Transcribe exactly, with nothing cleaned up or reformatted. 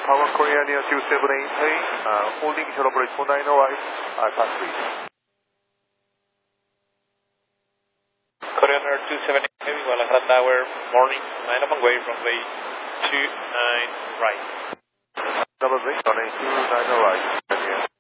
Power Korea near two seven eight eight, uh, holding Hello Bridge four nine right, Alpha three. Korean Air two seven eight eight, Guadalajara Tower, morning, nine up and way, runway two nine right. Double three, runway two nine right,